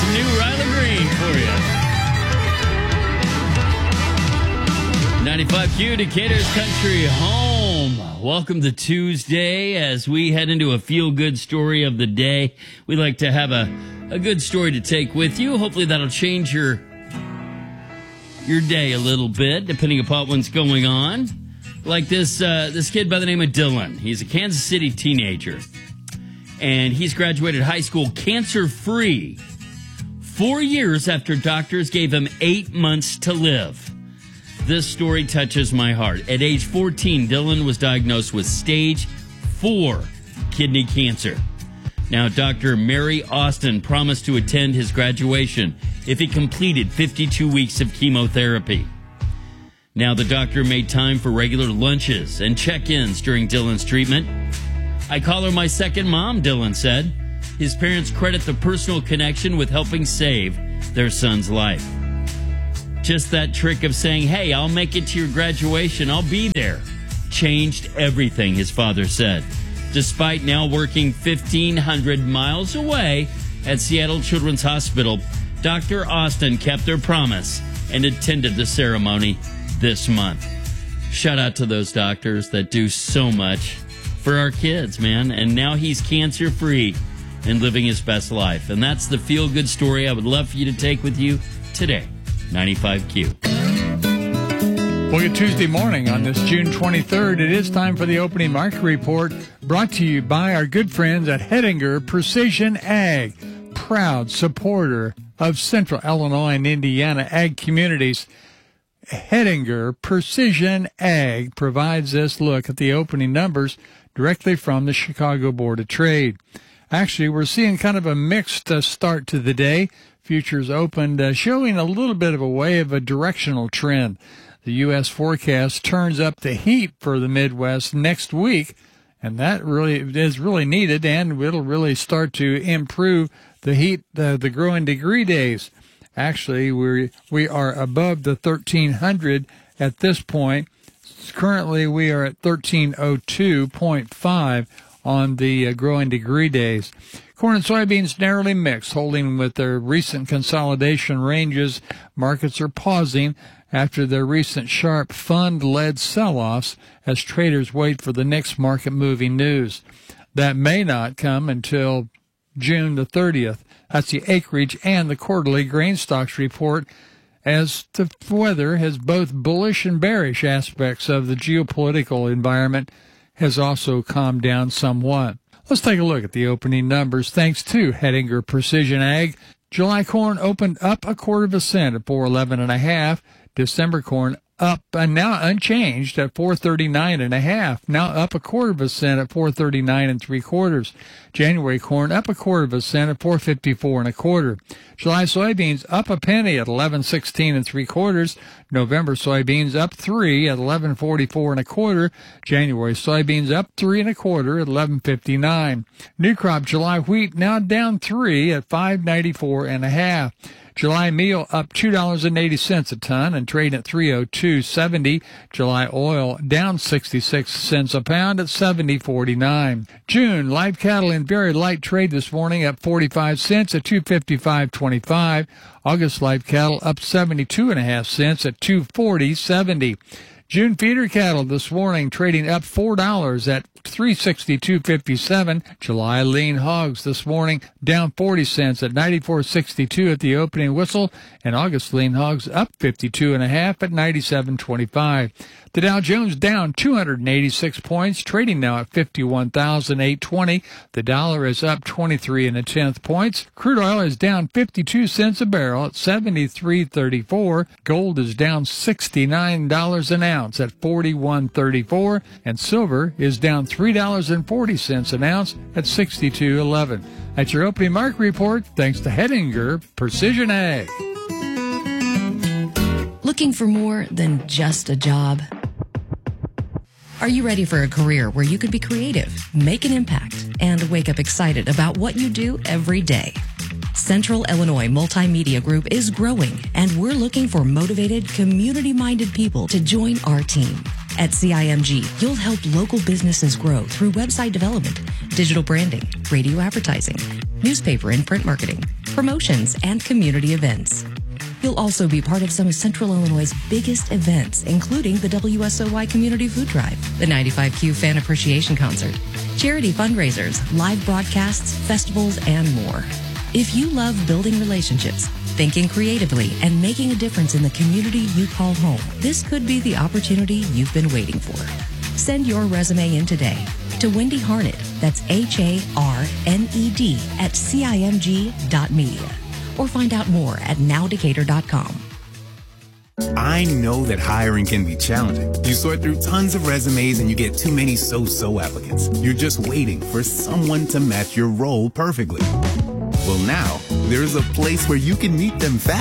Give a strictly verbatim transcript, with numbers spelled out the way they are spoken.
New Ryla Green for you. ninety-five Q, Decatur's Country Home. Welcome to Tuesday as we head into a feel-good story of the day. We like to have a, a good story to take with you. Hopefully that'll change your, your day a little bit, depending upon what's going on. Like this, uh, this kid by the name of Dylan. He's a Kansas City teenager. And he's graduated high school cancer-free four years after doctors gave him eight months to live. This story touches my heart. At age fourteen, Dylan was diagnosed with stage four kidney cancer. Now, Doctor Mary Austin promised to attend his graduation if he completed fifty-two weeks of chemotherapy. Now, the doctor made time for regular lunches and check-ins during Dylan's treatment. I call her my second mom, Dylan said. His parents credit the personal connection with helping save their son's life. Just that trick of saying, hey, I'll make it to your graduation, I'll be there, changed everything, his father said. Despite now working fifteen hundred miles away at Seattle Children's Hospital, Doctor Austin kept their promise and attended the ceremony this month. Shout out to those doctors that do so much for our kids, man. And now he's cancer-free and living his best life. And that's the feel-good story I would love for you to take with you today. ninety-five Q. Well, good Tuesday morning on this June twenty-third. It is time for the opening market report, brought to you by our good friends at Hettinger Precision Ag, proud supporter of Central Illinois and Indiana ag communities. Hettinger Precision Ag provides this look at the opening numbers directly from the Chicago Board of Trade. Actually, we're seeing kind of a mixed uh, start to the day. Futures opened uh, showing a little bit of a way of a directional trend. The U S forecast turns up the heat for the Midwest next week, and that really is really needed, and it'll really start to improve the heat, uh, the growing degree days. Actually, we we are above the thirteen hundred at this point. Currently, we are at thirteen oh two point five on the uh, growing degree days. Corn and soybeans narrowly mixed, holding with their recent consolidation ranges. Markets are pausing after their recent sharp fund-led sell-offs as traders wait for the next market-moving news. That may not come until June the thirtieth. That's the acreage and the quarterly grain stocks report, as the weather has both bullish and bearish aspects of the geopolitical environment has also calmed down somewhat. Let's take a look at the opening numbers thanks to Hettinger Precision Ag. July corn opened up a quarter of a cent at four eleven and a half. December corn up and now unchanged at four thirty-nine and a half. Now up a quarter of a cent at four thirty-nine and three quarters. January corn up a quarter of a cent at four fifty-four and a quarter. July soybeans up a penny at eleven sixteen and three quarters. November soybeans up three at eleven forty-four and a quarter. January soybeans up three and a quarter at eleven fifty-nine. New crop July wheat now down three at five ninety-four and a half. July meal up two dollars and eighty cents a ton and trading at three oh two seventy. July oil down sixty-six cents a pound at seventy forty-nine. June live cattle in very light trade this morning up forty-five cents at two fifty-five twenty-five. August live cattle up seventy-two and a half cents at two forty seventy. June feeder cattle this morning trading up four dollars at three sixty-two fifty-seven. July lean hogs this morning down forty cents at ninety-four sixty-two at the opening whistle, and August lean hogs up fifty-two and a half at ninety-seven twenty-five. The Dow Jones down two hundred eighty-six points, trading now at fifty-one thousand eight hundred twenty. The dollar is up twenty-three and a tenth points. Crude oil is down fifty-two cents a barrel at seventy-three thirty-four. Gold is down sixty-nine dollars an ounce at forty-one thirty-four, and silver is down three dollars and forty cents an ounce at sixty-two eleven. That's your opening market report, thanks to Hettinger Precision Ag. Looking for more than just a job? Are you ready for a career where you could be creative, make an impact, and wake up excited about what you do every day? Central Illinois Multimedia Group is growing, and we're looking for motivated, community-minded people to join our team. At C I M G, you'll help local businesses grow through website development, digital branding, radio advertising, newspaper and print marketing, promotions, and community events. You'll also be part of some of Central Illinois' biggest events, including the W S O Y Community Food Drive, the ninety-five Q Fan Appreciation Concert, charity fundraisers, live broadcasts, festivals, and more. If you love building relationships, thinking creatively, and making a difference in the community you call home, this could be the opportunity you've been waiting for. Send your resume in today to Wendy Harned, that's H A R N E D, at C I M G dot media. Or find out more at now decatur dot com. I know that hiring can be challenging. You sort through tons of resumes and you get too many so-so applicants. You're just waiting for someone to match your role perfectly. Well, now, there's a place where you can meet them fast.